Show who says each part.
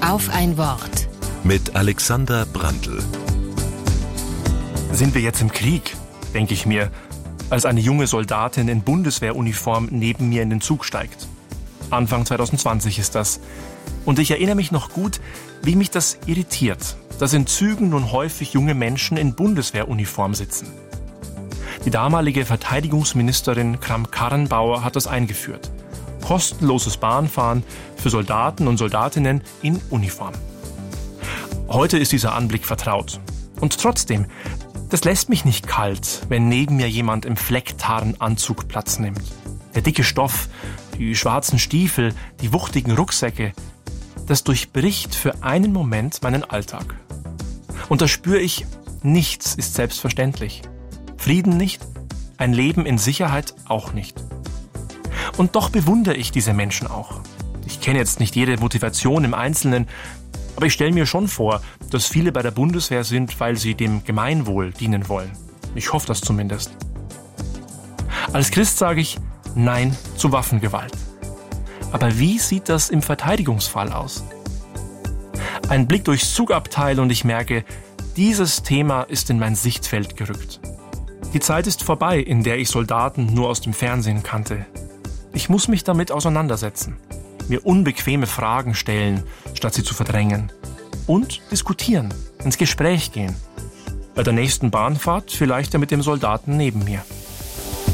Speaker 1: Auf ein Wort.
Speaker 2: Mit Alexander Brandl.
Speaker 3: Sind wir jetzt im Krieg, denke ich mir, als eine junge Soldatin in Bundeswehruniform neben mir in den Zug steigt. Anfang 2020 ist das. Und ich erinnere mich noch gut, wie mich das irritiert, dass in Zügen nun häufig junge Menschen in Bundeswehruniform sitzen. Die damalige Verteidigungsministerin Kramp-Karrenbauer hat das eingeführt. Kostenloses Bahnfahren für Soldaten und Soldatinnen in Uniform. Heute ist dieser Anblick vertraut. Und trotzdem, das lässt mich nicht kalt, wenn neben mir jemand im Flecktarnanzug Platz nimmt. Der dicke Stoff, die schwarzen Stiefel, die wuchtigen Rucksäcke, das durchbricht für einen Moment meinen Alltag. Und da spüre ich, nichts ist selbstverständlich. Frieden nicht, ein Leben in Sicherheit auch nicht. Und doch bewundere ich diese Menschen auch. Ich kenne jetzt nicht jede Motivation im Einzelnen, aber ich stelle mir schon vor, dass viele bei der Bundeswehr sind, weil sie dem Gemeinwohl dienen wollen. Ich hoffe das zumindest. Als Christ sage ich Nein zu Waffengewalt. Aber wie sieht das im Verteidigungsfall aus? Ein Blick durchs Zugabteil und ich merke, dieses Thema ist in mein Sichtfeld gerückt. Die Zeit ist vorbei, in der ich Soldaten nur aus dem Fernsehen kannte. Ich muss mich damit auseinandersetzen, mir unbequeme Fragen stellen, statt sie zu verdrängen. Und diskutieren, ins Gespräch gehen. Bei der nächsten Bahnfahrt vielleicht ja mit dem Soldaten neben mir.